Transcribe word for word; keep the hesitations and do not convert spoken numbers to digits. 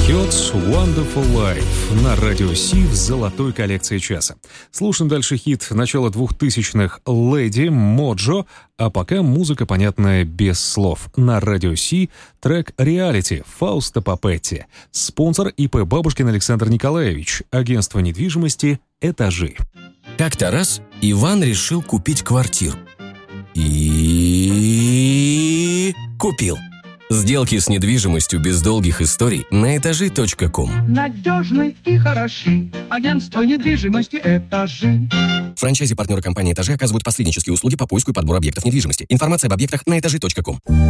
Hurts Wonderful Life на радио Си в золотой коллекции часа. Слушаем дальше хит начала двухтысячных «Lady» Моджо, а пока музыка, понятная без слов. На радио Си трек «Reality» Фауста Папетти. Спонсор ИП Бабушкин Александр Николаевич. Агентство недвижимости «Этажи». Как-то раз Иван решил купить квартиру. И купил. Сделки с недвижимостью без долгих историй на этажи точка ком. Надежны и хороши. Агентство недвижимости «Этажи». Франчайзи-партнеры компании «Этажи» оказывают посреднические услуги по поиску и подбору объектов недвижимости. Информация об объектах на этажи точка ком.